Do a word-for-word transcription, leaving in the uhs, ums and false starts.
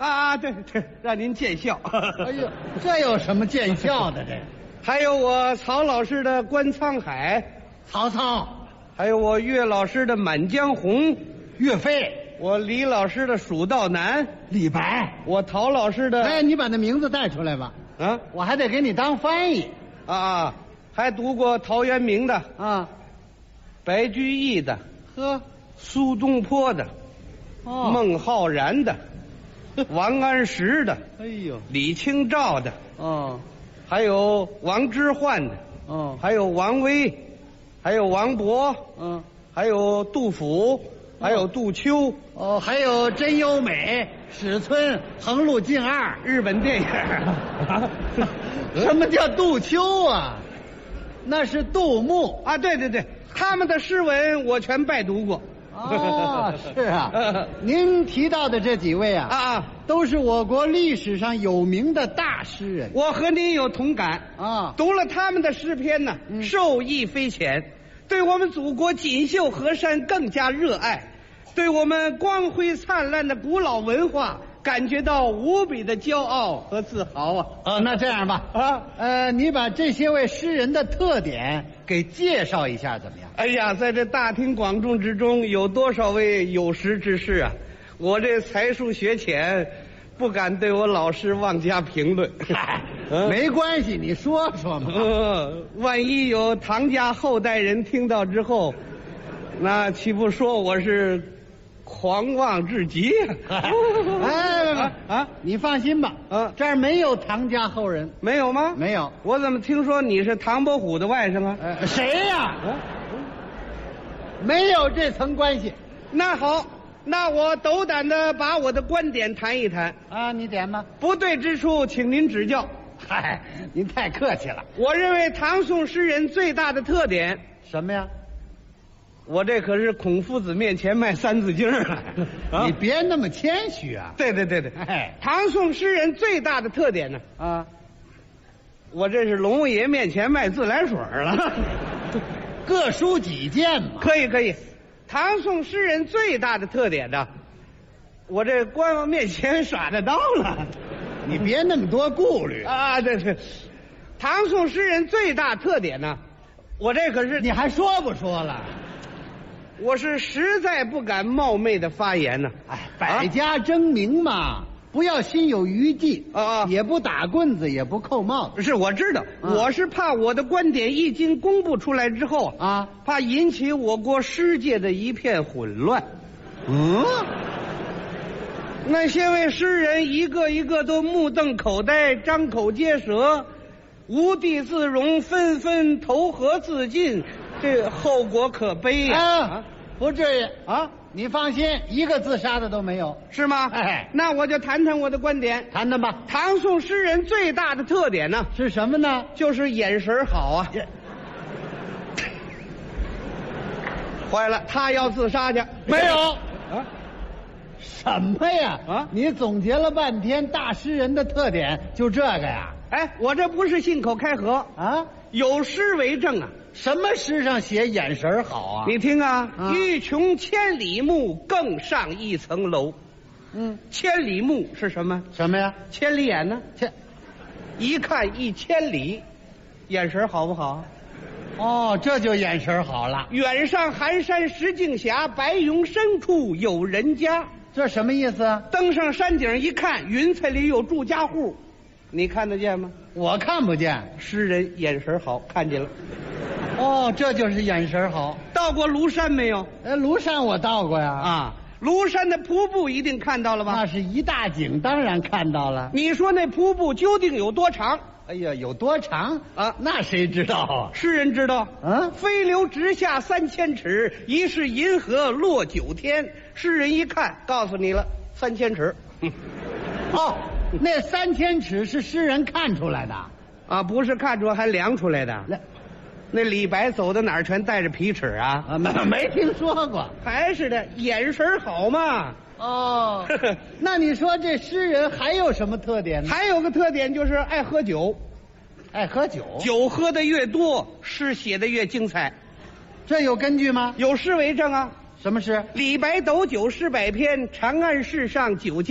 啊，对对，让您见笑。 哎呦，这有什么见笑的？这还有我曹老师的《观沧海》， 曹操、 还有我岳老师的《满江红》， 岳飞、 我李老师的《蜀道难》， 李白。 我陶老师的…… 哎，你把那名字带出来吧。 啊， 我还得给你当翻译啊啊，还读过陶渊明的、 啊。 白居易的、 呵， 苏东坡的、 哦， 孟浩然的、王安石的、 哎呦， 李清照的， 哦还有王之涣的， 哦， 还有王维，还有王勃， 嗯还有杜甫，还有杜秋， 哦，还有真优美、史村、横路径二。 日本电影。 什么叫杜秋啊？那是杜牧。 啊，对对对，他们的诗文我全拜读过。 哦，是啊。您提到的这几位啊， 啊， 都是我国历史上有名的大诗人我和您有同感啊。 读了他们的诗篇呢， 嗯受益匪浅，对我们祖国锦绣河山更加热爱，对我们光辉灿烂的古老文化感觉到无比的骄傲和自豪啊！ 哦，那这样吧， 啊， 呃，你把这些位诗人的特点给介绍一下，怎么样？ 哎呀，在这大庭广众之中，有多少位有识之士啊！我这才疏学浅，不敢对我老师妄加评论。嗯没关系，你说说嘛。 嗯，万一有唐家后代人听到之后，那岂不说我是狂妄至极？ 哎， 啊啊， 你放心吧， 啊这儿没有唐家后人， 没有吗？ 没有。 我怎么听说你是唐伯虎的外甥啊？ 呃，谁呀？ 啊， 没有这层关系那好，那我斗胆的把我的观点谈一谈， 啊。你点吧。 不对之处，请您指教。 嗨，您太客气了。 我认为唐宋诗人最大的特点， 什么呀？ 我这可是孔夫子面前卖三字经啊！ 你别那么谦虚啊。 对对对对， 哎唐宋诗人最大的特点呢， 啊， 我这是龙王爷面前卖自来水了。 各抒己见嘛。 可以可以，唐宋诗人最大的特点呢，我这官王面前耍得到了。 你别那么多顾虑。 啊，对对，唐宋诗人最大特点呢，我这可是你还说不说了？ 我是实在不敢冒昧的发言呢。 哎，百家争鸣嘛，不要心有余悸啊啊也不打棍子，也不扣帽子是我知道， 啊我是怕我的观点一经公布出来之后啊。 怕引起我国诗界的一片混乱。 嗯， 那些位诗人一个一个都目瞪口呆，张口结舌，无地自容，纷纷投河自尽，这后果可悲呀！ 啊，不至于啊，你放心，一个自杀的都没有。 是吗？ 哎那我就谈谈我的观点。 谈谈吧。 唐宋诗人最大的特点呢， 是什么呢？ 就是眼神好啊。坏了，他要自杀去？ 没有啊？ 什么呀？ 啊你总结了半天大诗人的特点，就这个呀？ 哎，我这不是信口开河， 啊， 有诗为证啊！ 什么诗上写眼神好啊？ 你听啊， 啊欲穷千里目，更上一层楼。 嗯， 千里目是什么？ 什么呀？ 千里眼呢？ 这， 一看一千里，眼神好不好？ 哦，这就眼神好了。 远上寒山石径斜，白云深处有人家。 这什么意思啊？ 登上山顶一看，云彩里有住家户，你看得见吗？ 我看不见。 诗人眼神好，看见了。 哦，这就是眼神好。 到过庐山没有？ 呃，庐山我到过呀。 啊，庐山的瀑布一定看到了吧？ 那是一大景，当然看到了。 你说那瀑布究竟有多长？ 哎呀，有多长啊那谁知道啊？ 诗人知道。 嗯， 飞流直下三千尺，疑是银河落九天。诗人一看，告诉你了，三千尺。 哦，那三千尺是诗人看出来的。 啊，不是看出来，还量出来的。 那那李白走到哪儿全带着皮尺啊？ 啊，没没听说过。 还是的，眼神好嘛。 哦，那你说这诗人还有什么特点呢？ 还有个特点就是爱喝酒， 爱喝酒。 酒喝的越多，诗写的越精彩。 这有根据吗？ 有诗为证啊。 什么诗？ 李白斗酒诗百篇，长安市上酒家。